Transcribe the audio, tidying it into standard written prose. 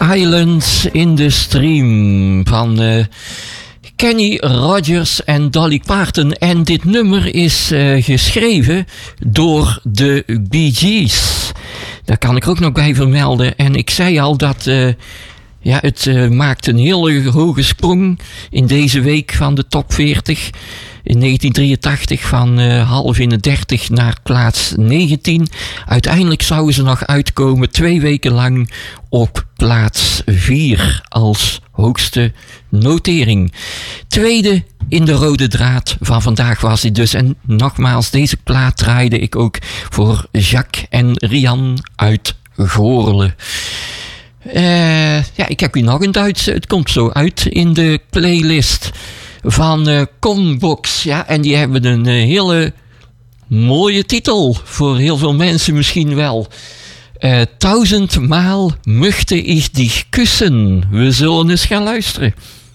Islands in the Stream van Kenny Rogers en Dolly Parton. En dit nummer is geschreven door de Bee Gees. Daar kan ik ook nog bij vermelden. En ik zei al dat het maakt een hele hoge sprong in deze week van de top 40. In 1983 van half in de 30 naar plaats 19. Uiteindelijk zouden ze nog uitkomen 2 weken lang op plaats 4 als hoogste notering. Tweede in de rode draad van vandaag was hij dus. En nogmaals, deze plaat draaide ik ook voor Jacques en Rian uit Goorle. Ik heb hier nog een Duitse. Het komt zo uit in de playlist van Combox. Ja, en die hebben een hele mooie titel. Voor heel veel mensen misschien wel. 1000 Maal möchte ich dich küssen. We zullen eens gaan luisteren.